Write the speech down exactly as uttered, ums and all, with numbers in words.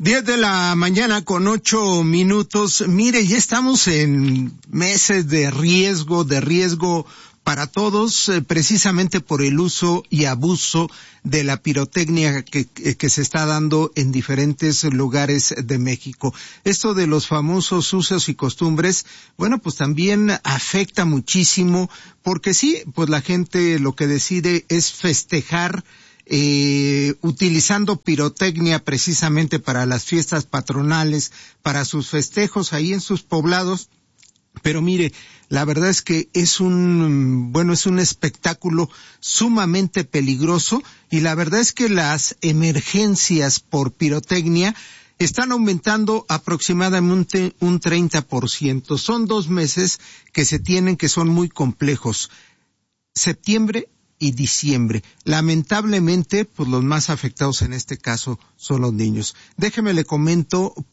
Diez de la mañana con ocho minutos. Mire, ya estamos en meses de riesgo, de riesgo para todos, eh, precisamente por el uso y abuso de la pirotecnia que, que se está dando en diferentes lugares de México. Esto de los famosos usos y costumbres, bueno, pues también afecta muchísimo, porque sí, pues la gente lo que decide es festejar Eh, utilizando pirotecnia precisamente para las fiestas patronales, para sus festejos ahí en sus poblados. Pero mire, la verdad es que es un, bueno, es un espectáculo sumamente peligroso, y la verdad es que las emergencias por pirotecnia están aumentando aproximadamente un treinta por ciento. Son dos meses que se tienen que son muy complejos. Septiembre y diciembre. Lamentablemente, pues los más afectados en este caso son los niños. Déjeme le comento